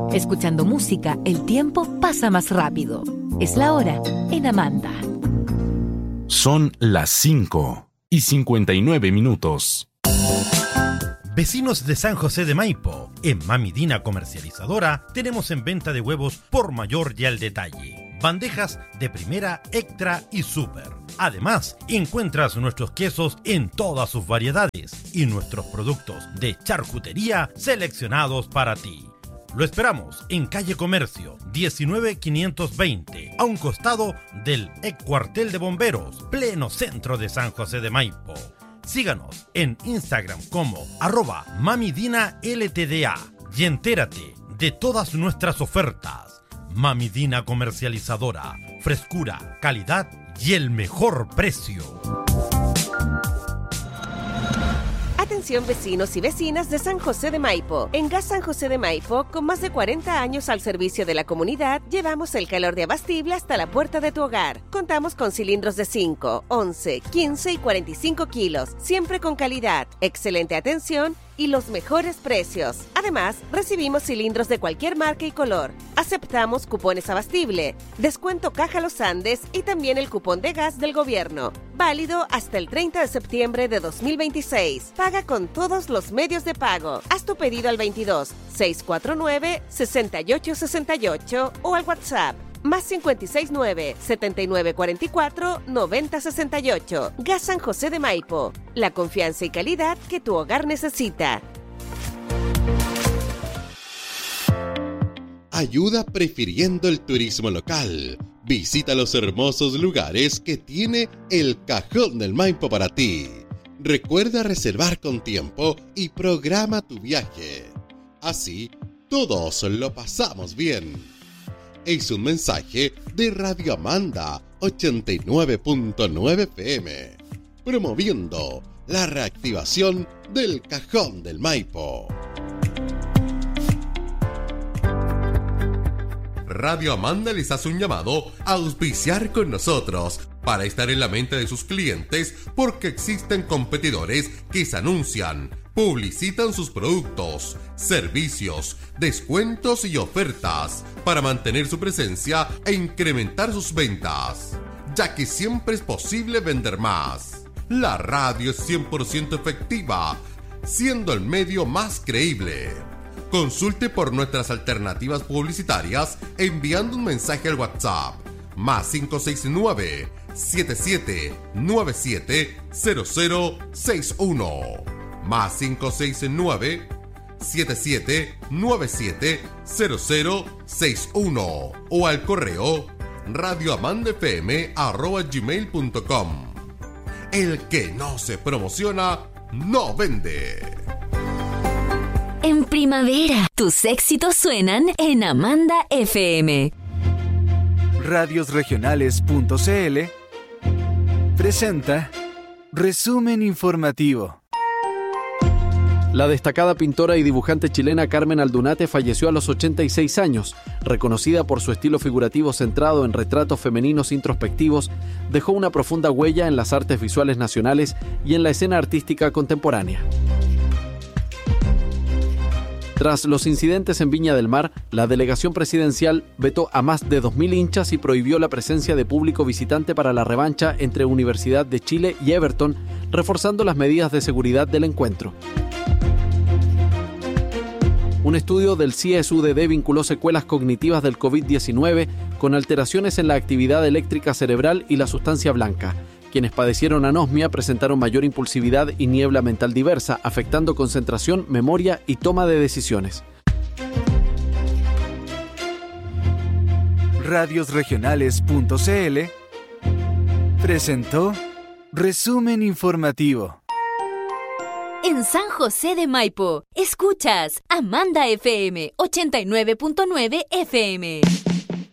Escuchando música, el tiempo pasa más rápido. Es la hora en Amanda. Son las 5:59. Vecinos de San José de Maipo, en Mami Dina Comercializadora tenemos en venta de huevos por mayor y al detalle. Bandejas de primera, extra y super. Además, encuentras nuestros quesos en todas sus variedades y nuestros productos de charcutería seleccionados para ti. Lo esperamos en calle Comercio 19520, a un costado del ex cuartel de bomberos, pleno centro de San José de Maipo. Síganos en Instagram como @mamidinaltda y entérate de todas nuestras ofertas. Mami Dina Comercializadora, frescura, calidad y el mejor precio. Atención vecinos y vecinas de San José de Maipo. En Gas San José de Maipo, con más de 40 años al servicio de la comunidad, llevamos el calor de Abastible hasta la puerta de tu hogar. Contamos con cilindros de 5, 11, 15 y 45 kilos, siempre con calidad, excelente atención y los mejores precios. Además, recibimos cilindros de cualquier marca y color. Aceptamos cupones Abastible, descuento Caja Los Andes y también el cupón de gas del gobierno. Válido hasta el 30 de septiembre de 2026. Paga con todos los medios de pago. Haz tu pedido al 22 649 6868 o al WhatsApp más 569 7944 9068. Gas San José de Maipo. La confianza y calidad que tu hogar necesita. Ayuda prefiriendo el turismo local. Visita los hermosos lugares que tiene el Cajón del Maipo para ti. Recuerda reservar con tiempo y programa tu viaje. Así, todos lo pasamos bien. Es un mensaje de Radio Amanda 89.9 FM, promoviendo la reactivación del Cajón del Maipo. Radio Amanda les hace un llamado a auspiciar con nosotros para estar en la mente de sus clientes, porque existen competidores que se anuncian, publicitan sus productos, servicios, descuentos y ofertas para mantener su presencia e incrementar sus ventas, ya que siempre es posible vender más. La radio es 100% efectiva, siendo el medio más creíble. Consulte por nuestras alternativas publicitarias enviando un mensaje al WhatsApp más 569 7797 0061 más 569 7797 0061 o al correo radioamandafm@gmail.com. El que no se promociona no vende. En primavera, tus éxitos suenan en Amanda FM. Radiosregionales.cl presenta Resumen Informativo. La destacada pintora y dibujante chilena Carmen Aldunate falleció a los 86 años. Reconocida por su estilo figurativo centrado en retratos femeninos introspectivos, dejó una profunda huella en las artes visuales nacionales y en la escena artística contemporánea. Tras los incidentes en Viña del Mar, la delegación presidencial vetó a más de 2.000 hinchas y prohibió la presencia de público visitante para la revancha entre Universidad de Chile y Everton, reforzando las medidas de seguridad del encuentro. Un estudio del CIES-UDD vinculó secuelas cognitivas del COVID-19 con alteraciones en la actividad eléctrica cerebral y la sustancia blanca. Quienes padecieron anosmia presentaron mayor impulsividad y niebla mental diversa, afectando concentración, memoria y toma de decisiones. Radiosregionales.cl presentó Resumen Informativo. En San José de Maipo, escuchas Amanda FM 89.9 FM.